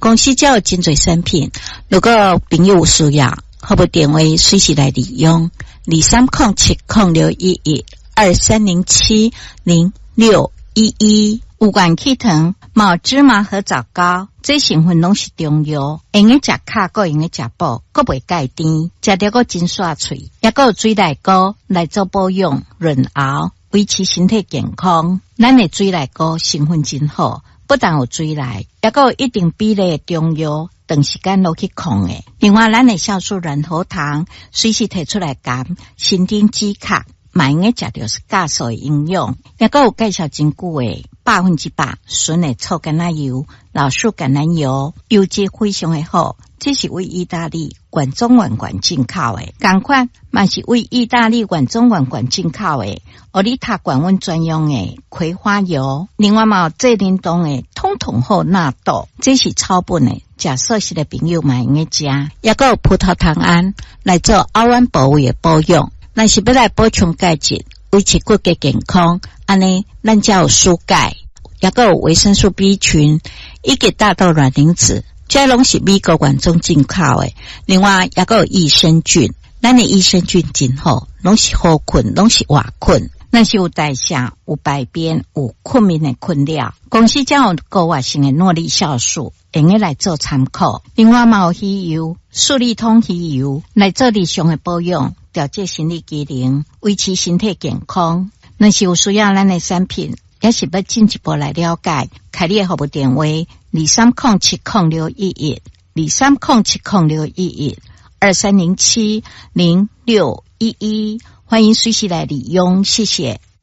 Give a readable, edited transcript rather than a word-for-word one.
公司才有真侪产品，如果朋友有需要，可不电话随时来利用2307-06112307-0611。有元气糖、毛芝麻和枣膏，这成分拢是中药，用个食卡，个用个食补，个袂介甜，食着个真爽脆，也个有水奶膏来做保养、润喉，维持身体健康。咱的水奶膏成分真好，不但有水奶，也个有一定比例的中药，长时间落去控的。另外，咱的酵素软喉糖随时提出来减，身体止卡。买个食着是加素的营养，也个有介绍真久的100%纯的臭橄榄油、老树橄榄油，油质非常的好。这是为意大利原装原罐进口的，同款嘛是为意大利原装原罐进口的奥利塔管温专用的葵花油。另外嘛有这联动的通通后纳豆，这是草本的，食素食的朋友嘛用个食，也个有葡萄糖胺来做凹弯部位的保养。咱是要来补充钙质，维持骨骼健康，安尼咱才有蔬钙，也个有维生素 B 群，以及大豆卵磷脂，这拢是美国原装进口的。另外也个有益生菌，咱的益生菌真好，拢是好困，拢是活困，咱是有代谢、有排便、有困眠的困扰。公司才有高活性的诺丽酵素，用个来做参考。另外嘛有鱼油、素利通鱼油来做日常的保养。调节心理机能，维持身体健康。若是有需要咱的产品，也是要进一步来了解，开你的服务电话230706112307061123070611，欢迎随时来利用，谢谢。